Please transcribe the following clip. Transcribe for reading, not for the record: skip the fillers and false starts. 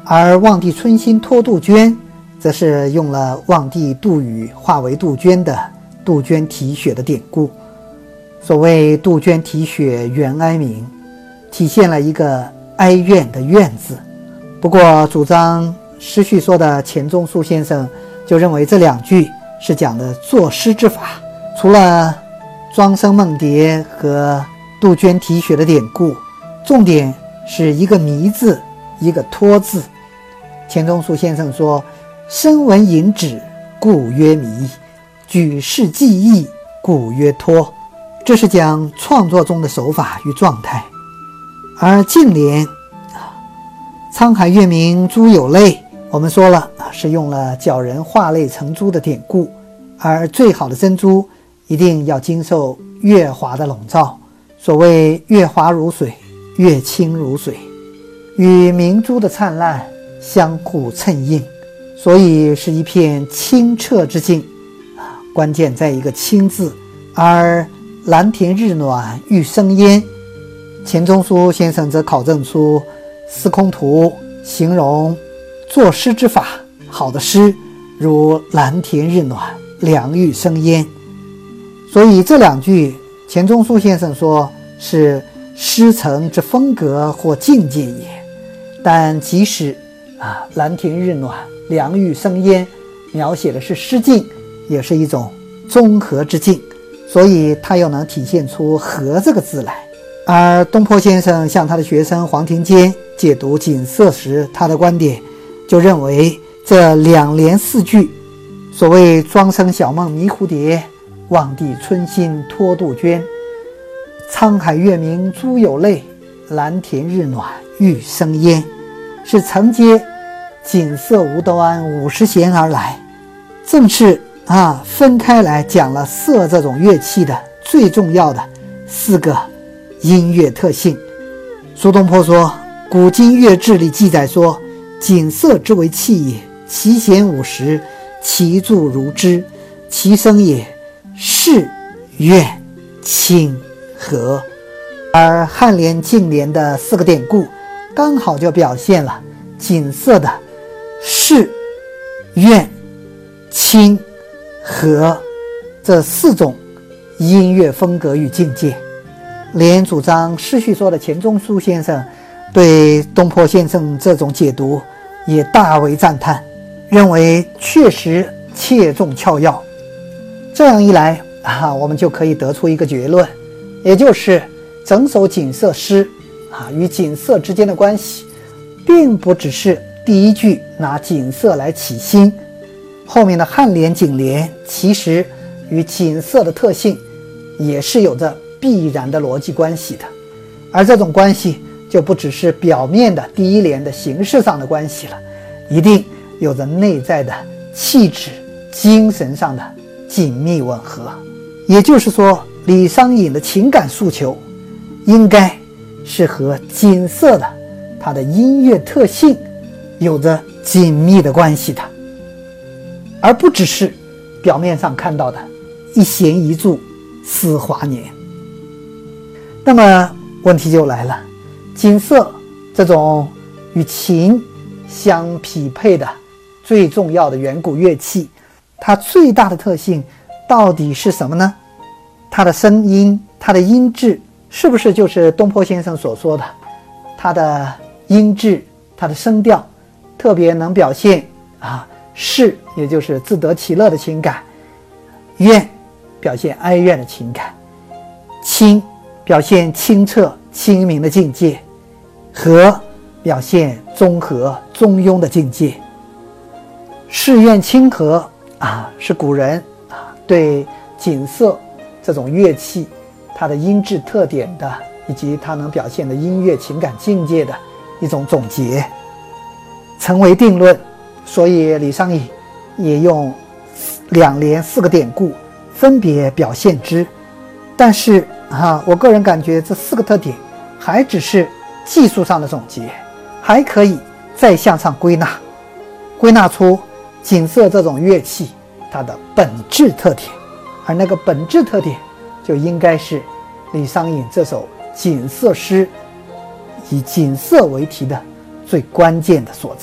而望帝春心托杜鹃则是用了望帝杜宇化为杜鹃的杜鹃啼血的典故。所谓杜鹃啼血原哀鸣，体现了一个哀怨的怨字。不过主张诗序说的钱钟书先生就认为这两句是讲的作诗之法，除了庄生梦蝶和杜鹃啼血的典故，重点是一个迷字一个托字。钱钟书先生说，声闻引指故曰迷，举世记忆故曰托，这是讲创作中的手法与状态。而近联沧海月明珠有泪，我们说了是用了教人化泪成珠的典故，而最好的珍珠一定要经受月华的笼罩，所谓月华如水，月清如水，与明珠的灿烂相互衬映，所以是一片清澈之境，关键在一个清字。而蓝田日暖玉生烟，钱钟书先生则考证出司空图形容作诗之法，好的诗如蓝田日暖，凉玉生烟。所以这两句钱钟书先生说是诗成之风格或境界也，但即使蓝田日暖，凉玉生烟描写的是诗境，也是一种综合之境，所以它又能体现出和这个字来。而东坡先生向他的学生黄庭坚解读锦瑟时，他的观点就认为这两联四句，所谓庄生晓梦迷蝴蝶，望帝春心托杜鹃，沧海月明珠有泪，蓝田日暖玉生烟，是承接锦瑟无端50弦而来，正是分开来讲了瑟这种乐器的最重要的4个音乐特性。苏东坡说，古今乐志里记载说，锦瑟之为器也，其弦50，其柱如织，其声也是怨清和。而颔联颈联的4个典故刚好就表现了锦瑟的是怨清和这4种音乐风格与境界。连主张诗序说的钱钟书先生对东坡先生这种解读也大为赞叹，认为确实切中窍要。这样一来我们就可以得出一个结论，也就是整首锦瑟诗与锦瑟之间的关系，并不只是第一句拿锦瑟来起兴，后面的颔联颈联其实与锦瑟的特性也是有着必然的逻辑关系的。而这种关系就不只是表面的第一联的形式上的关系了，一定有着内在的气质精神上的紧密吻合。也就是说，李商隐的情感诉求应该是和锦瑟的它的音乐特性有着紧密的关系的，而不只是表面上看到的一弦一柱思华年。那么问题就来了，锦瑟这种与琴相匹配的最重要的远古乐器，它最大的特性到底是什么呢？它的声音，它的音质，是不是就是东坡先生所说的它的音质，它的声调特别能表现士，也就是自得其乐的情感，怨表现哀怨的情感，清表现清澈清明的境界，和表现中和中庸的境界。士怨清和是古人对锦瑟这种乐器它的音质特点的以及它能表现的音乐情感境界的一种总结，成为定论。所以李商隐也用2联4个典故分别表现之。但是我个人感觉这4个特点还只是技术上的总结，还可以再向上归纳出锦瑟这种乐器它的本质特点，而那个本质特点就应该是李商隐这首锦瑟诗以锦瑟为题的最关键的所在。